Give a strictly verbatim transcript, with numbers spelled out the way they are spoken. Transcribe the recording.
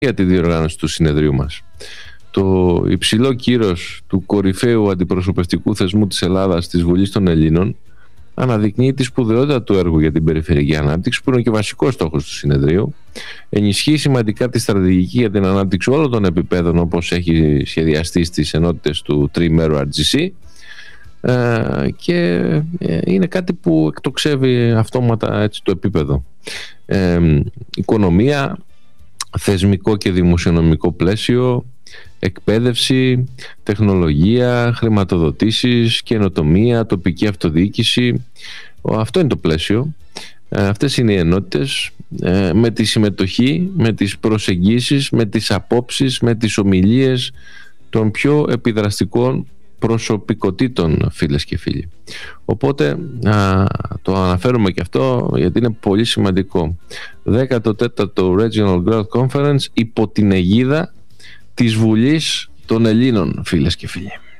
για τη διοργάνωση του συνεδρίου μας. Το υψηλό κύρος του κορυφαίου αντιπροσωπευτικού θεσμού της Ελλάδας της Βουλής των Ελλήνων αναδεικνύει τη σπουδαιότητα του έργου για την περιφερειακή ανάπτυξη, που είναι και βασικός στόχος του συνεδρίου. Ενισχύει σημαντικά τη στρατηγική για την ανάπτυξη όλων των επιπέδων, όπως έχει σχεδιαστεί στις ενότητες του τριημέρου αρ τζι σι, και είναι κάτι που εκτοξεύει αυτόματα έτσι το επίπεδο. Ε, οικονομία, θεσμικό και δημοσιονομικό πλαίσιο, εκπαίδευση, τεχνολογία, χρηματοδοτήσεις, καινοτομία, τοπική αυτοδιοίκηση. Αυτό είναι το πλαίσιο. Αυτές είναι οι ενότητες, με τη συμμετοχή, με τις προσεγγίσεις, με τις απόψεις, με τις ομιλίες των πιο επιδραστικών προσωπικότητων, φίλες και φίλοι. Οπότε α, το αναφέρουμε και αυτό γιατί είναι πολύ σημαντικό. δέκατο τέταρτο Regional Growth Conference υπό την αιγίδα της Βουλής των Ελλήνων, φίλες και φίλοι.